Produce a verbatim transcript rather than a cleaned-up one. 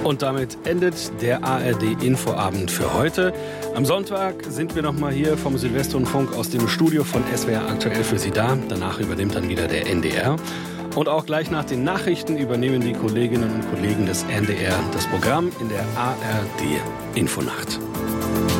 Und damit endet der A R D-Infoabend für heute. Am Sonntag sind wir nochmal hier vom Südwestrundfunk aus dem Studio von S W R aktuell für Sie da. Danach übernimmt dann wieder der N D R. Und auch gleich nach den Nachrichten übernehmen die Kolleginnen und Kollegen des N D R das Programm in der A R D-Infonacht.